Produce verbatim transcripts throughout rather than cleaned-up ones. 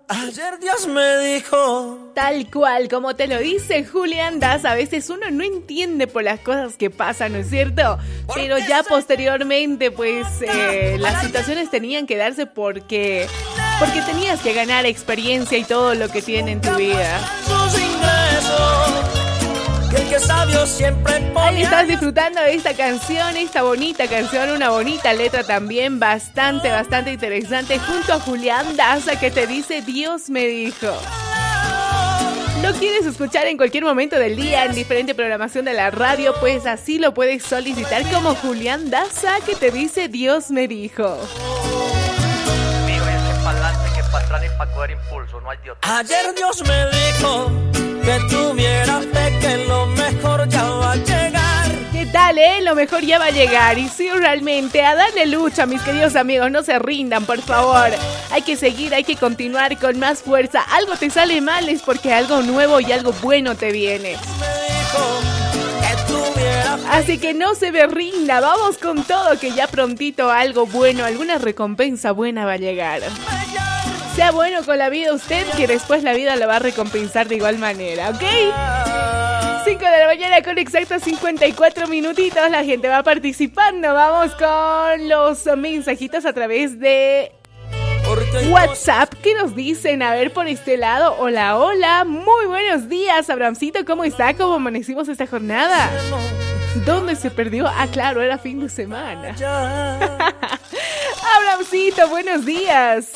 Ayer Dios me dijo. Tal cual, como te lo dice Julián Das, a veces uno no entiende por las cosas que pasan, ¿no es cierto? Pero ya posteriormente, pues, eh, las situaciones tenían que darse porque, porque tenías que ganar experiencia y todo lo que tiene en tu vida. Ahí estás disfrutando de esta canción, esta bonita canción, una bonita letra también, bastante, bastante interesante, junto a Julián Daza, que te dice Dios me dijo. ¿Lo quieres escuchar en cualquier momento del día en diferente programación de la radio? Pues así lo puedes solicitar como Julián Daza, que te dice Dios me dijo. Ayer Dios me dijo que tuvieras fe, que lo mejor ya va a llegar. ¿Qué tal, eh? Lo mejor ya va a llegar. Y sí, realmente, a darle lucha, mis queridos amigos. No se rindan, por favor. Hay que seguir, hay que continuar con más fuerza. Algo te sale mal es porque algo nuevo y algo bueno te viene. Así que no se me rinda. Vamos con todo, que ya prontito algo bueno, alguna recompensa buena va a llegar. Sea bueno con la vida usted, que después la vida lo va a recompensar de igual manera, ¿ok? cinco de la mañana con exactos cincuenta y cuatro minutitos. La gente va participando. Vamos con los mensajitos a través de WhatsApp. ¿Qué nos dicen? A ver, por este lado. Hola, hola. Muy buenos días, Abrahamcito. ¿Cómo está? ¿Cómo amanecimos esta jornada? ¿Dónde se perdió? Ah, claro, era fin de semana. Abrahamcito, buenos días.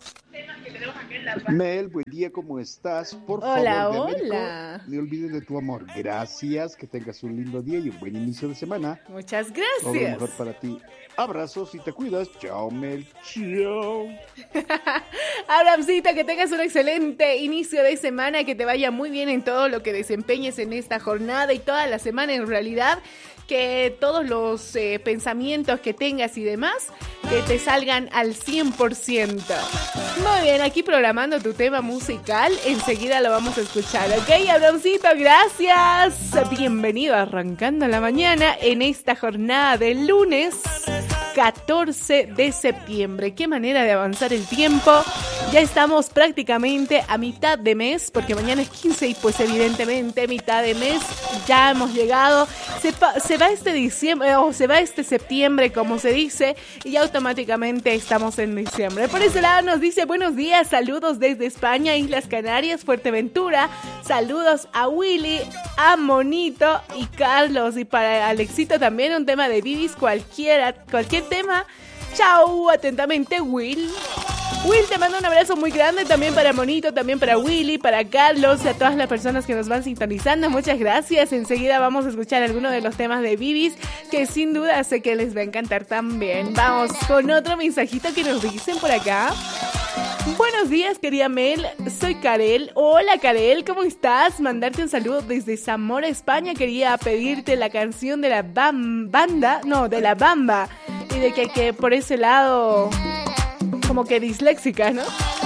Mel, buen día, ¿cómo estás? Por hola, favor, hola. No olvides de tu amor. Gracias, que tengas un lindo día y un buen inicio de semana. Muchas gracias. Todo lo mejor para ti. Abrazos y te cuidas. Chao, Mel. Chao. Abrahamcito, que tengas un excelente inicio de semana, que te vaya muy bien en todo lo que desempeñes en esta jornada y toda la semana en realidad. Que todos los eh, pensamientos que tengas y demás, que te salgan al cien por ciento. Muy bien, aquí programando tu tema musical, enseguida lo vamos a escuchar, ¿ok? Abrahamcito, gracias. Bienvenido arrancando la mañana en esta jornada del lunes catorce de septiembre. Qué manera de avanzar el tiempo. Ya estamos prácticamente a mitad de mes, porque mañana es quince y pues evidentemente mitad de mes ya hemos llegado. Se, pa- se va este diciembre, o se va este septiembre, como se dice, y automáticamente estamos en diciembre. Por ese lado nos dice buenos días, saludos desde España, Islas Canarias, Fuerteventura. Saludos a Willy, a Monito y Carlos. Y para Alexito también un tema de Bibis, cualquiera, cualquier tema. Chau, atentamente Will. Will, te mando un abrazo muy grande también para Monito, también para Willy, para Carlos y a todas las personas que nos van sintonizando. Muchas gracias. Enseguida vamos a escuchar algunos de los temas de Bibis que sin duda sé que les va a encantar también. Vamos con otro mensajito que nos dicen por acá. Buenos días, querida Mel, soy Karel. Hola, Karel, ¿cómo estás? Mandarte un saludo desde Zamora, España. Quería pedirte la canción de la bam, banda, no, de la Bamba. Y de que, que por ese lado, como que disléxica, ¿no?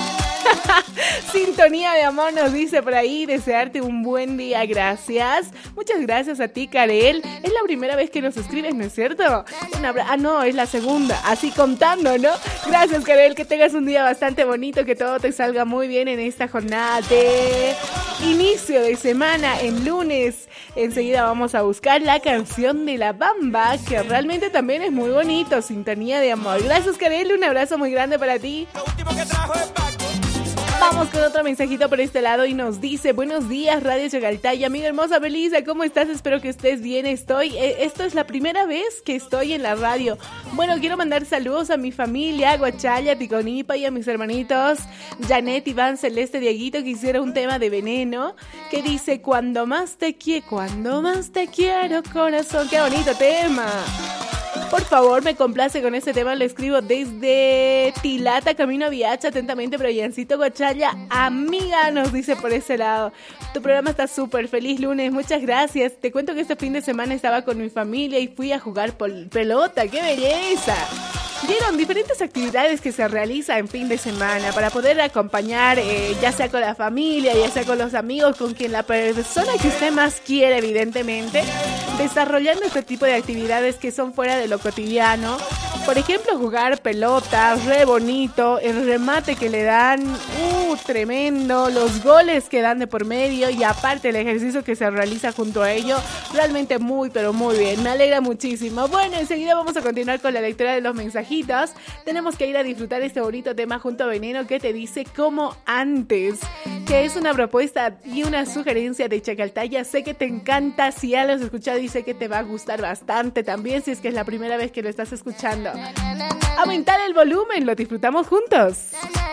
Sintonía de amor nos dice por ahí, desearte un buen día, gracias. Muchas gracias a ti, Karel. Es la primera vez que nos escribes, ¿no es cierto? Una abra- ah, no, es la segunda, así contando, ¿no? Gracias, Karel, que tengas un día bastante bonito, que todo te salga muy bien en esta jornada de inicio de semana, en lunes. Enseguida vamos a buscar la canción de la Bamba, que realmente también es muy bonito, Sintonía de amor. Gracias, Karel, un abrazo muy grande para ti. Lo último que trajo es Paco. Vamos con otro mensajito por este lado y nos dice: buenos días, Radio Chagaltaya, amiga hermosa Belisa, ¿cómo estás? Espero que estés bien. Estoy, eh, esto es la primera vez que estoy en la radio. Bueno, quiero mandar saludos a mi familia, a Guachaya, Ticonipa y a mis hermanitos Janet, Iván, Celeste, Dieguito, que hicieron un tema de Veneno que dice: cuando más te quiero, cuando más te quiero, corazón. Qué bonito tema. Por favor, me complace con este tema, lo escribo desde Tilata, camino a Viacha, atentamente, Briancito Guachaya, amiga, nos dice por ese lado. Tu programa está súper, feliz lunes, muchas gracias. Te cuento que este fin de semana estaba con mi familia y fui a jugar pol- pelota, ¡qué belleza! Vieron diferentes actividades que se realizan en fin de semana para poder acompañar, eh, ya sea con la familia, ya sea con los amigos, con quien la persona que usted más quiere, evidentemente, desarrollando este tipo de actividades que son fuera de lo cotidiano, Por ejemplo, jugar pelota, re bonito, el remate que le dan, uh, tremendo, los goles que dan de por medio y aparte el ejercicio que se realiza junto a ello, realmente muy, pero muy bien, me alegra muchísimo. Bueno, enseguida vamos a continuar con la lectura de los mensajitos. Tenemos que ir a disfrutar este bonito tema junto a Veneno que te dice como antes, que es una propuesta y una sugerencia de Chacaltaya. Sé que te encanta, si ya lo has escuchado y sé que te va a gustar bastante también si es que es la primera vez que lo estás escuchando. Aumentar el volumen, lo disfrutamos juntos.